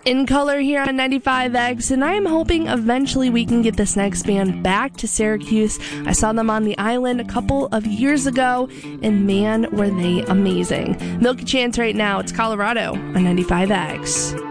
In Color here on 95X, and I am hoping eventually we can get this next band back to Syracuse. I saw them on the island a couple of years ago, and man, were they amazing. Milky Chance right now. It's Colorado on 95X.